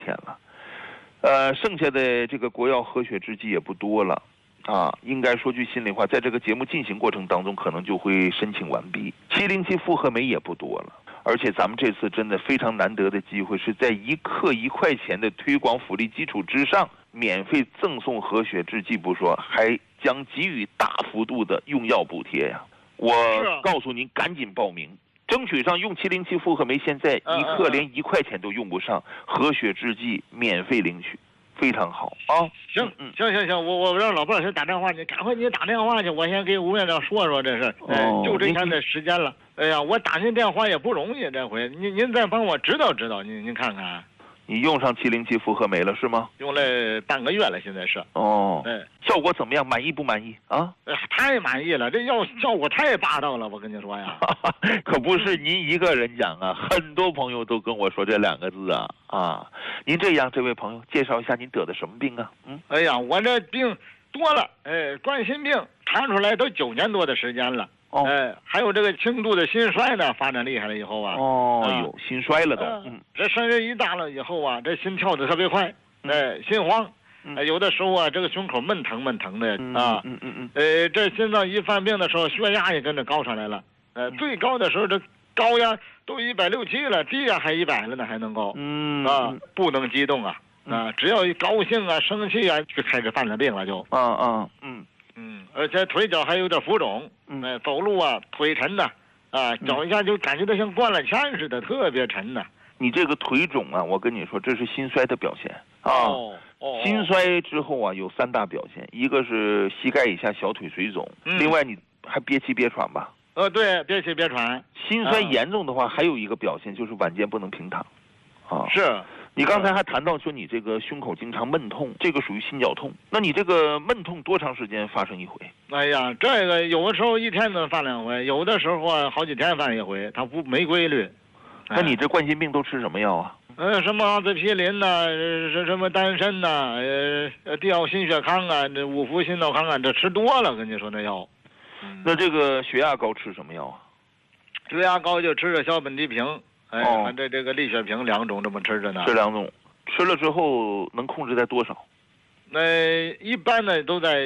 天了。剩下的这个国药和血制剂也不多了啊，应该说句心里话，在这个节目进行过程当中，可能就会申请完毕。707复合酶也不多了，而且咱们这次真的非常难得的机会，是在1克1块钱的推广福利基础之上，免费赠送和血制剂不说，还将给予大幅度的用药补贴呀！我告诉您，赶紧报名。争取上用707复合酶，现在1克连1块钱都用不上，和血制剂免费领取，非常好啊！ 行，我让老伴先打电话，你赶快你打电话去，我先给吴院长说说这事。就这天的时间了。哎呀，我打您电话也不容易，这回您再帮我指导指导，您看看。 你用上707复合酶了是吗？ 用了半个月了，现在是。效果怎么样？满意不满意啊？ 太满意了，这药效果太霸道了，我跟你说呀。 可不是您一个人讲啊，很多朋友都跟我说这2个字啊。您这样，这位朋友介绍一下您得的什么病啊？ 哎呀，我这病多了，冠心病查出来都9年多的时间了。还有这个轻度的心衰呢，发展厉害了以后啊， 心衰了都。 这岁数一大了以后啊，这心跳得特别快，心慌，有的时候啊，这个胸口闷疼的啊，这心脏一犯病的时候，血压也跟着高上来了，最高的时候这高压都160、170了，低压还100了呢，还能高，不能激动啊，只要一高兴啊、生气啊，就开始犯了病了就，而且腿脚还有点浮肿，走路啊腿沉呐，脚一下就感觉到像灌了铅似的，特别沉呐。 你这个腿肿啊，我跟你说，这是心衰的表现啊。心衰之后啊，有3大表现，一个是膝盖以下小腿水肿，另外你还憋气憋喘吧？ 对，憋气憋喘。 心衰严重的话，还有一个表现就是晚间不能平躺， 是。 你刚才还谈到说你这个胸口经常闷痛，这个属于心绞痛。那你这个闷痛多长时间发生一回？ 哎呀，这个有的时候1天能犯2回，有的时候啊好几天犯1回，它没规律。 那你这冠心病都吃什么药啊？ 什么阿司匹林呐，什么丹参呐，调心血康啊，这5福心脑康啊，这吃多了，跟你说那药。 那这个血压高吃什么药啊？ 血压高就吃着小本地平。这个利血平2种这么吃着呢。 吃2种，吃了之后能控制在多少？ 一般呢都在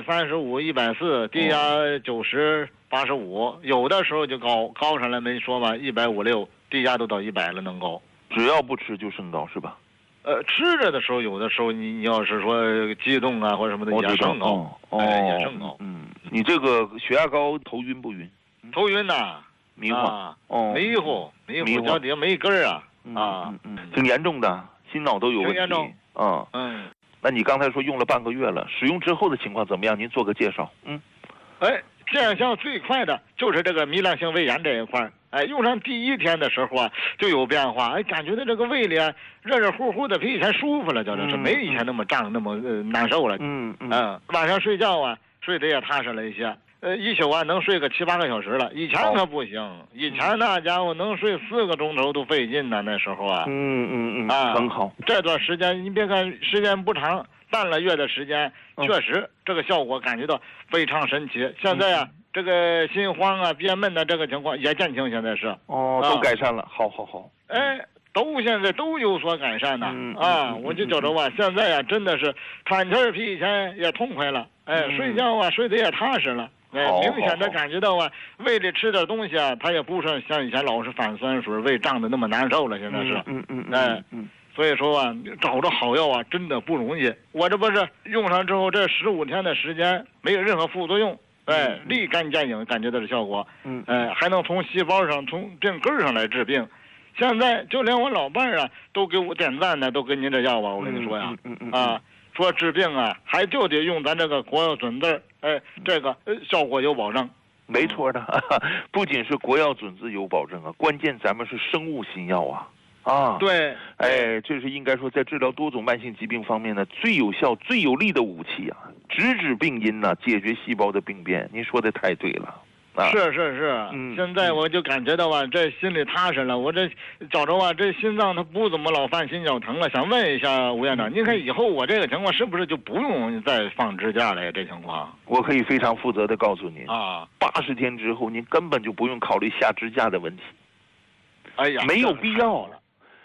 135、140，低压90、85，有的时候就高上来没说嘛，150、6，低压都到100了能高。 只要不吃就升高是吧？ 吃着的时候，有的时候你要是说激动啊或者什么的也升高，也升高。 你这个血压高头晕不晕？ 头晕呐。 迷糊， 迷糊，脚底下没根儿啊， 挺严重的，心脑都有问题。 挺严重， 那你刚才说用了半个月了，使用之后的情况怎么样？您做个介绍。 见效最快的就是这个糜烂性胃炎这一块，用上第1天的时候啊就有变化，感觉到这个胃里啊热热乎乎的，比以前舒服了，就是没以前那么胀那么难受了。晚上睡觉啊睡得也踏实了一些。一宿啊能睡个7、8个小时了，以前可不行，以前那家伙能睡4个钟头都费劲呢，那时候啊。 很好。 这段时间你别看时间不长，半个月的时间，确实这个效果感觉到非常神奇。现在啊，这个心慌啊、憋闷的这个情况也减轻，现在是。 都改善了，好。 现在都有所改善呢。我就觉着吧，现在啊真的是喘气比以前也痛快了，睡觉啊睡得也踏实了。明显的感觉到啊，胃里吃点东西啊，它也不是像以前老是反酸水、胃胀的那么难受了。现在是，所以说啊，找着好药啊，真的不容易。我这不是用上之后，这15天的时间没有任何副作用，立竿见影，感觉到的效果。还能从细胞上、从病根上来治病。现在就连我老伴儿啊，都给我点赞呢，都跟您这药啊，我跟你说呀，说治病啊，还就得用咱这个国药准字，这个效果有保证。 没错的，不仅是国药准字有保证啊，关键咱们是生物新药啊。 对， 这是应该说在治疗多种慢性疾病方面呢最有效、最有力的武器啊，直指病因呢，解决细胞的病变。您说的太对了。 是，现在我就感觉到啊，这心里踏实了。我这觉着啊，这心脏它不怎么老犯心绞疼了。想问一下吴院长，您看以后我这个情况是不是就不用再放支架了呀？这情况， 我可以非常负责的告诉您 ，80 天之后您根本就不用考虑下支架的问题。 哎呀， 没有必要了。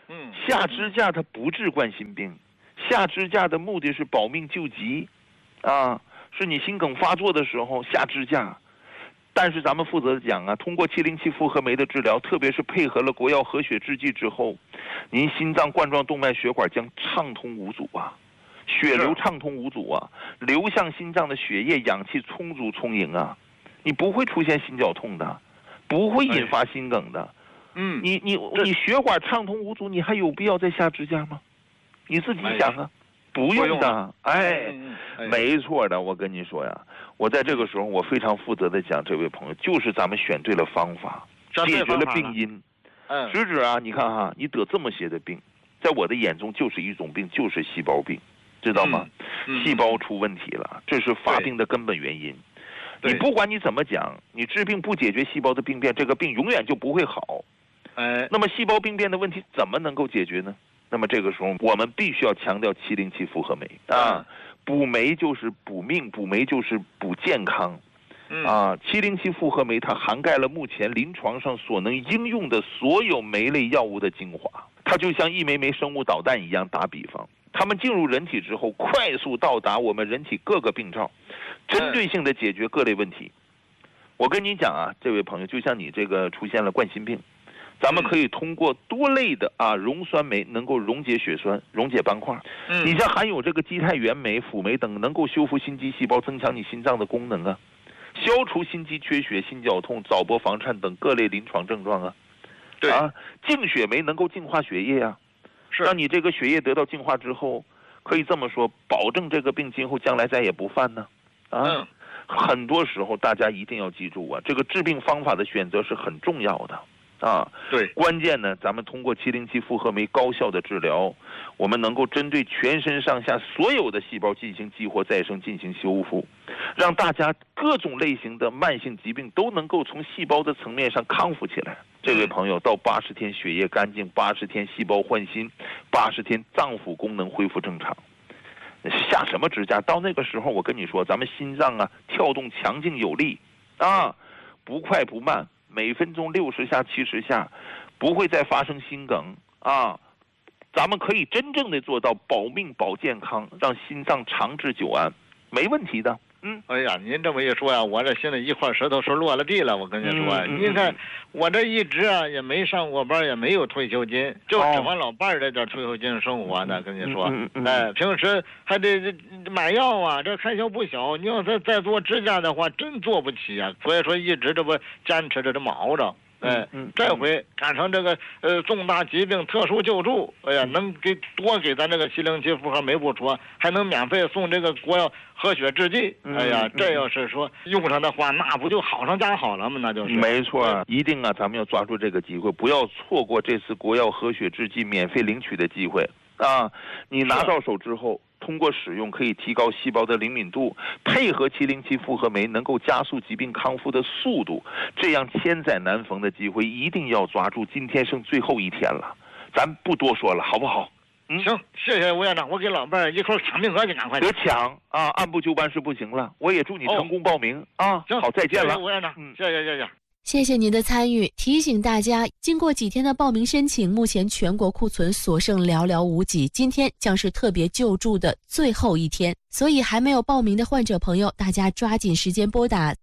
下支架它不治冠心病，下支架的目的是保命救急，是你心梗发作的时候下支架。但是咱们负责讲啊，通过707复合酶的治疗，特别是配合了国药和血制剂之后，您心脏冠状动脉血管将畅通无阻啊，血流畅通无阻啊，流向心脏的血液氧气充足充盈啊，你不会出现心绞痛的，不会引发心梗的。你血管畅通无阻，你还有必要再下支架吗？你自己想啊。不用的，没错的。我跟你说呀，我在这个时候我非常负责的讲，这位朋友就是咱们选对了方法，解决了病因。直指啊，你看哈，你得这么些的病，在我的眼中就是一种病，就是细胞病，知道吗？细胞出问题了，这是发病的根本原因。你不管你怎么讲，你治病不解决细胞的病变，这个病永远就不会好。那么细胞病变的问题怎么能够解决呢？那么这个时候我们必须要强调707复合酶啊，补酶就是补命，补酶就是补健康。707复合酶它涵盖了目前临床上所能应用的所有酶类药物的精华，它就像一枚枚生物导弹一样。打比方，它们进入人体之后，快速到达我们人体各个病灶，针对性的解决各类问题。我跟你讲啊，这位朋友，就像你这个出现了冠心病，咱们可以通过多类的溶酸酶能够溶解血栓、溶解斑块。你像含有这个基肽原酶、辅酶等，能够修复心肌细胞，增强你心脏的功能啊，消除心肌缺血、心绞痛、早搏房颤等各类临床症状啊。净血酶能够净化血液啊，让你这个血液得到净化之后，可以这么说，保证这个病今后将来再也不犯呢。很多时候大家一定要记住啊，这个治病方法的选择是很重要的。关键呢，咱们通过707复合酶高效的治疗，我们能够针对全身上下所有的细胞进行激活再生，进行修复，让大家各种类型的慢性疾病都能够从细胞的层面上康复起来。这位朋友，到80天血液干净，80天细胞换新，80天脏腑功能恢复正常。下什么支架？到那个时候，我跟你说，咱们心脏跳动强劲有力不快不慢，每分钟60下70下，不会再发生心梗咱们可以真正的做到保命保健康，让心脏长治久安，没问题的。 哎呀，您这么一说呀，我这心里一块石头是落了地了。我跟您说，您看我这一直也没上过班，也没有退休金，就指望老伴儿这点退休金生活呢。跟您说，平时还得买药啊，这开销不小。你要再做支架的话，真做不起啊。所以说一直这不坚持着这么熬着。这回赶上这个重大疾病特殊救助，能多给咱这个707复合酶不说，还能免费送这个国药和血制剂。这要是说用上的话，那不就好上加好了吗？那就是没错，一定咱们要抓住这个机会，不要错过这次国药和血制剂免费领取的机会你拿到手之后，通过使用可以提高细胞的灵敏度，配合707复合酶能够加速疾病康复的速度，这样千载难逢的机会一定要抓住，今天剩最后一天了，咱不多说了，好不好？ 行，谢谢吴院长，我给老伴儿一口抢名额去，赶快别抢按部就班是不行了。我也祝你成功报名行， 好，再见了， 谢谢吴院长，谢谢。 谢谢您的参与。提醒大家，经过几天的报名申请，目前全国库存所剩寥寥无几，今天将是特别救助的最后一天，所以还没有报名的患者朋友，大家抓紧时间拨打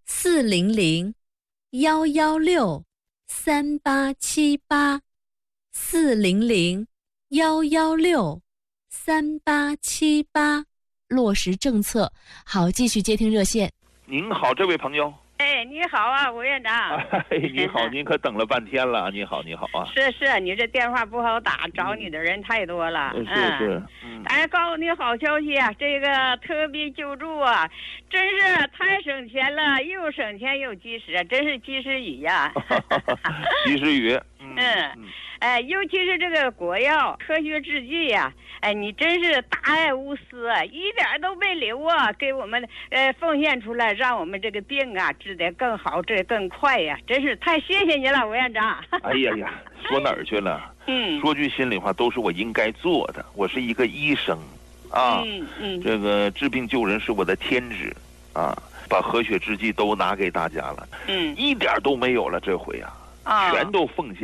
400-116-3878，400-116-3878，落实政策。好，继续接听热线。 您好，这位朋友。 你好啊，吴院长。 你好，您可等了半天了。你好啊。 是，你这电话不好打，找你的人太多了。 是。 告诉你好消息啊，这个特别救助啊，真是太省钱了，又省钱又及时，真是及时雨呀。 及时雨。 尤其是这个国药科学制剂呀，你真是大爱无私，一点都没留给我们奉献出来，让我们这个病治得更好，治更快呀，真是太谢谢你了，吴院长。 哎呀，说哪儿去了？说句心里话，都是我应该做的。我是一个医生这个治病救人是我的天职把和血制剂都拿给大家了，一点都没有了，这回全都奉献了。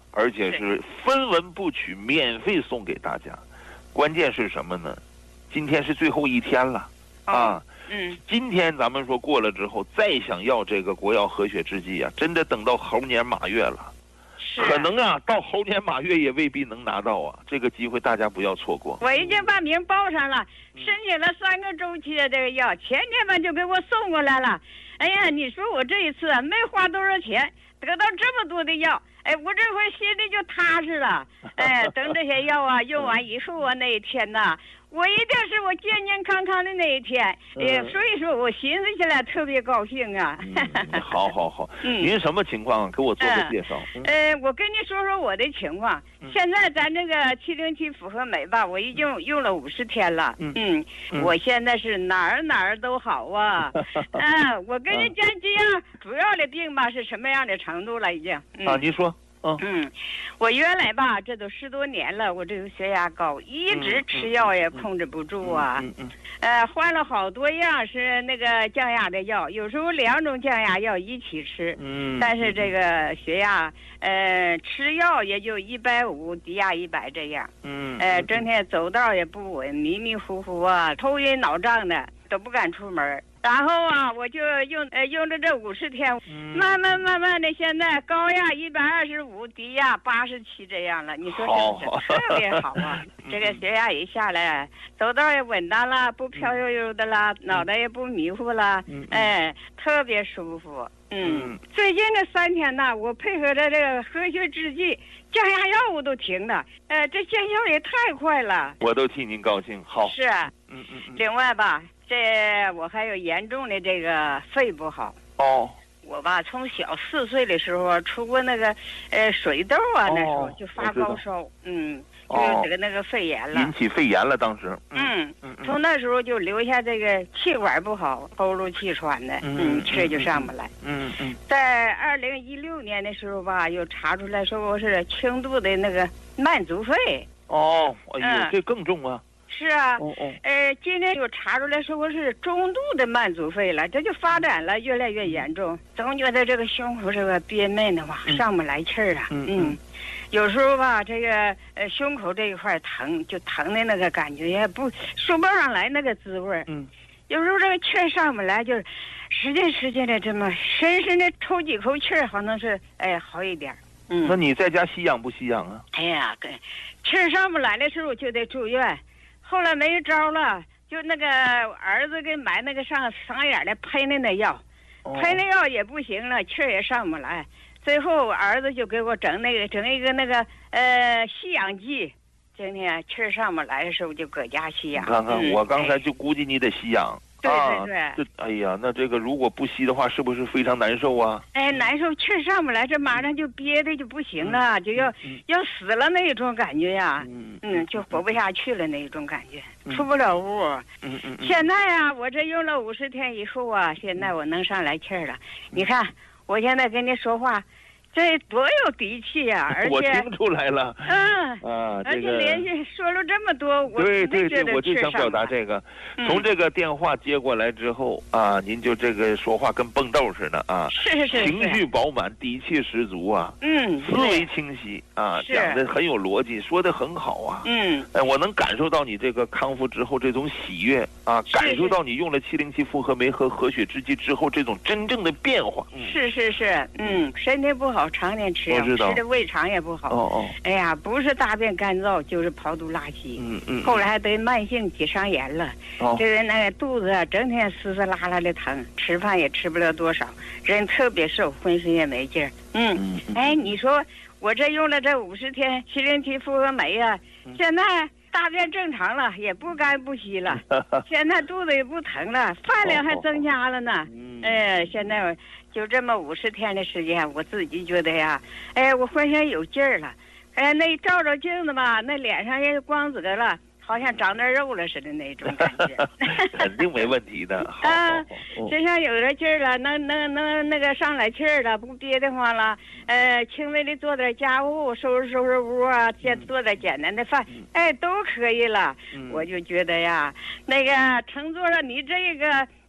而且是分文不取，免费送给大家。关键是什么呢？今天是最后一天了啊！今天咱们说过了之后，再想要这个国药和血之剂啊，真的等到猴年马月了。可能啊，到猴年马月也未必能拿到啊！这个机会大家不要错过。 我已经把名报上了，申请了3个周期的这个药，前天吧就给我送过来了。哎呀，你说我这一次没花多少钱，得到这么多的药，哎，我这回心里就踏实了。哎，等这些药啊用完以后啊，那一天呐，我一定是我健健康康的那一天。所以说我寻思起来特别高兴啊。 好。您什么情况？给我做个介绍。 我跟你说说我的情况。现在咱这个707复合酶吧，我已经用了50天了。我现在是哪儿都好啊。我跟你讲这样主要的病吧是什么样的程度了已经。 您说。 我原来吧，这都10多年了，我这个血压高，一直吃药也控制不住啊。换了好多样是那个降压的药，有时候2种降压药一起吃。但是这个血压，吃药也就150，低压100这样。整天走道也不稳，迷迷糊糊啊，头晕脑胀的，都不敢出门。然后啊，我就用了这50天，慢慢的，现在高压125，低压87这样了。你说是不是特别好啊？这个血压一下来，走道也稳当了，不飘悠悠的啦，脑袋也不迷糊了，特别舒服。最近这3天呢，我配合着这个和血之剂、降压药我都停了。这见效也太快了， 我都替您高兴。好。 是。另外吧。我还有严重的这个肺不好。我吧从小4岁的时候出过那个水痘啊，那时候就发高烧，就得那个肺炎了， 引起肺炎了当时。 从那时候就留下这个气管不好，呼噜气喘的，气就上不来。在2016年的时候吧，又查出来说我是轻度的那个慢阻肺。 这更重啊。 是啊，今天又查出来说我是中度的慢阻肺了，这就发展了，越来越严重，总觉得这个胸口这个憋闷的嘛，上不来气儿啊。有时候吧，这个胸口这一块疼，就疼的那个感觉也不说不上来那个滋味。有时候这个气儿上不来，就是使劲的这么深深的抽几口气儿，好像是好一点。 那你在家吸氧不吸氧啊？ 哎呀，气儿上不来的时候就得住院。后来没招了，就那个儿子给买那个上嗓眼的喷的那药，喷那药也不行了，气儿也上不来。最后儿子就给我整一个那个吸氧剂，今天气儿上不来的时候就搁家吸氧。 看看我刚才就估计你得吸氧。 对。 哎呀，那这个如果不吸的话，是不是非常难受啊？ 难受，气儿上不来，这马上就憋的就不行了，就要死了那种感觉呀。就活不下去了那种感觉，出不了屋。现在啊，我这用了50天以后啊，现在我能上来气儿了。你看，我现在跟你说话。这多有底气呀！而且我听出来了。 而且连续说了这么多，我就想表达这个。从这个电话接过来之后啊，您就这个说话跟蹦豆似的啊， 是， 情绪饱满，底气十足啊，思维清晰啊，讲的很有逻辑，说的很好啊。我能感受到你这个康复之后这种喜悦啊，感受到你用了707复合酶和和血之剂之后这种真正的变化。 是，身体不好。常年吃药，吃的胃肠也不好。哎呀，不是大便干燥，就是跑肚拉稀。后来还得慢性结肠炎了。这个那个肚子啊，整天撕撕拉拉的疼，吃饭也吃不了多少，人特别瘦，浑身也没劲儿。你说我这用了这50天707复合酶啊，现在大便正常了，也不干不稀了，现在肚子也不疼了，饭量还增加了呢。现在就这么50天的时间，我自己觉得呀，我浑身有劲儿了，那照镜子吧，那脸上也光泽了，好像长点肉了似的那种感觉。 肯定没问题的。 身上有点劲儿了，能那个上来气儿了，不憋得慌了。轻微的做点家务，收拾屋啊，做点简单的饭，都可以了。我就觉得呀，那个乘坐了你这个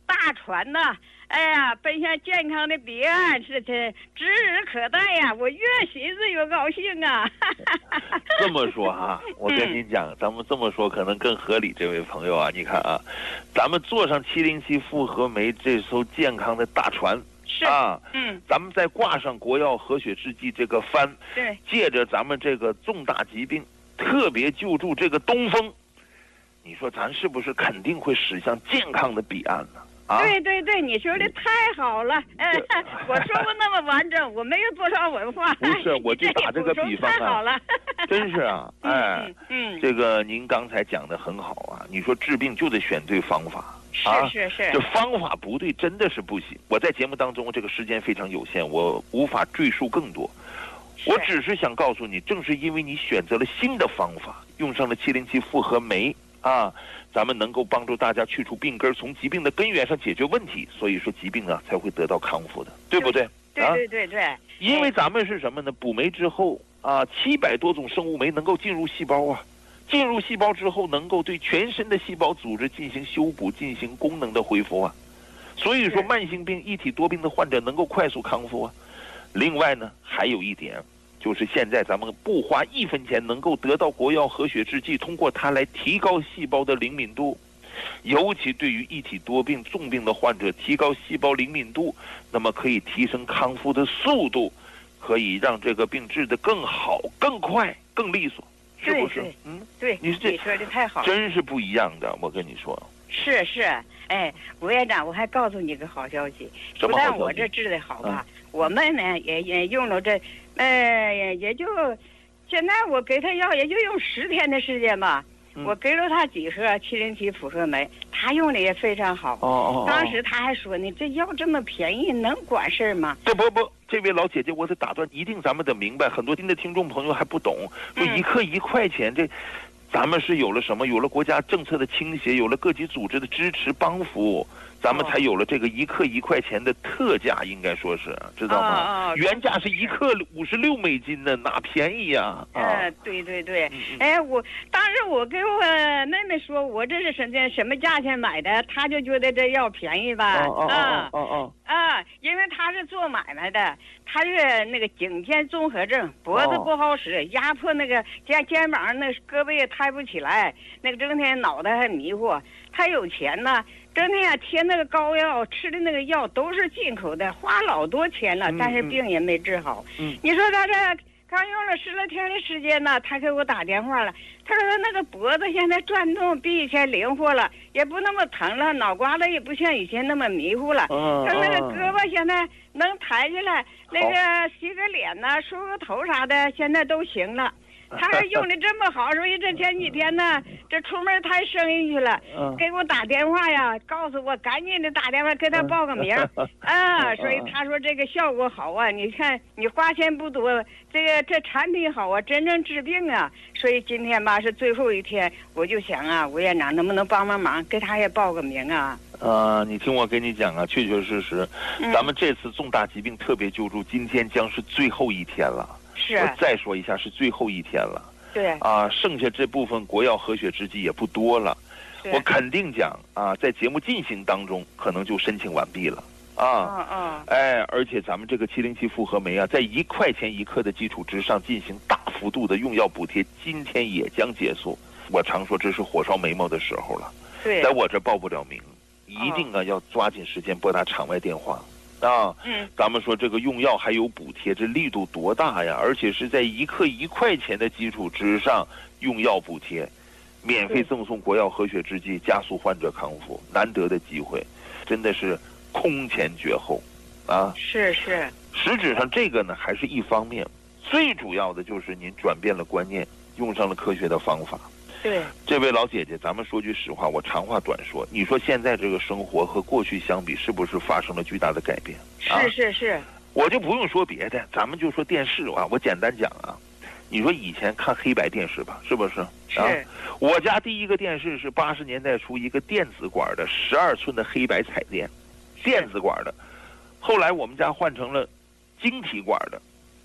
大船呐，哎呀，奔向健康的彼岸，是指日可待呀！我越寻思越高兴啊！ 这么说哈，我跟您讲，咱们这么说可能更合理。这位朋友啊，你看啊，咱们坐上707复合酶这艘健康的大船。 是啊，咱们再挂上国药和血制剂这个帆， 对， 借着咱们这个重大疾病特别救助这个东风，你说咱是不是肯定会驶向健康的彼岸呢？啊， 对对对，你说的太好了，我说不那么完整，我没有多少文化。 不是，我就打这个比方太好了， 真是啊，哎，这个您刚才讲的很好啊，你说治病就得选对方法。 是， 这方法不对，真的是不行。我在节目当中，这个时间非常有限，我无法赘述更多。我只是想告诉你，正是因为你选择了新的方法，用上了707复合酶啊，咱们能够帮助大家去除病根，从疾病的根源上解决问题，所以说疾病啊才会得到康复的，对不对？ 对。 因为咱们是什么呢？补酶之后啊，700多种生物酶能够进入细胞啊。进入细胞之后，能够对全身的细胞组织进行修补，进行功能的恢复啊。所以说，慢性病、一体多病的患者能够快速康复啊。另外呢，还有一点，就是现在咱们不花1分钱，能够得到国药和血制剂，通过它来提高细胞的灵敏度。尤其对于一体多病、重病的患者，提高细胞灵敏度，那么可以提升康复的速度，可以让这个病治得更好、更快、更利索。是不是？ 对，你说的太好了， 真是不一样的。我跟你说， 是，哎，吴院长，我还告诉你个好消息，不但我这治的好吧，我们呢也用了这，也就现在我给他药也就用10天的时间吧。我给了他几盒707复合酶，他用的也非常好。当时他还说呢，这药这么便宜，能管事吗？ 不，这位老姐姐，我得打断，一定咱们得明白，很多新的听众朋友还不懂，说1克1块钱，这咱们是有了什么？有了国家政策的倾斜，有了各级组织的支持帮扶，咱们才有了这个1克1块钱的特价，应该说是，知道吗？原价是1克56美金呢，哪便宜呀？ 对，哎，当时我跟我妹妹说，我这是什么价钱买的，她就觉得这药便宜吧？因为她是做买卖的，她是那个颈肩综合症，脖子不好使，压迫那个肩膀那胳膊也抬不起来，那个整天脑袋还迷糊。她有钱呢，整天贴那个膏药，吃的那个药都是进口的，花老多钱了，但是病也没治好。你说她这刚用了10来天的时间呢，他给我打电话了，他说他那个脖子现在转动比以前灵活了，也不那么疼了，脑瓜子也不像以前那么迷糊了，他那个胳膊现在能抬起来，那个洗个脸呐、梳个头啥的，现在都行了。他还用的这么好，所以这前几天呢，这出门谈生意去了，给我打电话呀，告诉我赶紧的打电话给他报个名所以他说这个效果好啊，你看你花钱不多，这产品好啊，真正治病啊，所以今天吧是最后一天，我就想啊，吴院长能不能帮忙，给他也报个名啊？ 你听我跟你讲啊，确确实实，咱们这次重大疾病特别救助，今天将是最后一天了。我再说一下，是最后一天了。 对剩下这部分国药和血制剂也不多了。我肯定讲在节目进行当中，可能就申请完毕了而且咱们这个707复合酶在1块钱1克的基础之上进行大幅度的用药补贴，今天也将结束。我常说这是火烧眉毛的时候了。 对， 在我这报不了名，一定要抓紧时间拨打场外电话。咱们说这个用药还有补贴，这力度多大呀！而且是在1克1块钱的基础之上用药补贴，免费赠送国药和血制剂，加速患者康复，难得的机会，真的是空前绝后是。 实质上这个呢还是一方面，最主要的就是您转变了观念，用上了科学的方法。 对， 这位老姐姐，咱们说句实话，我长话短说，你说现在这个生活和过去相比，是不是发生了巨大的改变？ 是。 我就不用说别的，咱们就说电视我简单讲你说以前看黑白电视吧，是不是？ 是。 我家第一个电视是80年代初一个电子管的12寸的黑白彩电，电子管的。后来我们家换成了晶体管的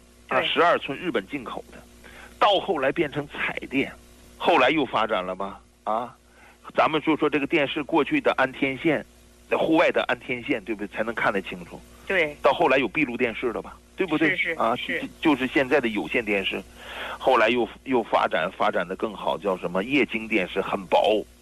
，12寸日本进口的，到后来变成彩电。后来又发展了吧咱们就说这个电视过去的安天线， 在户外的安天线，对不对？才能看得清楚。 对。 到后来有闭路电视了吧？对不对？ 是就是现在的有线电视，后来又发展的更好，叫什么液晶电视，很薄